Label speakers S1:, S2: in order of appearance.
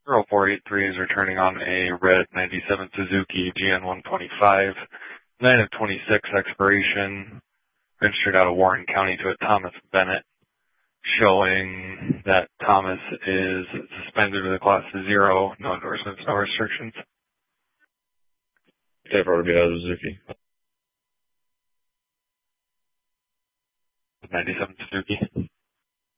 S1: 0483 is returning on a red 97 Suzuki GN125, 9 of 26 expiration, registered out of Warren County to a Thomas Bennett, showing that Thomas is suspended with a class of 0, no endorsements, no restrictions.
S2: Type R to be out of Suzuki.
S1: 97 Suzuki.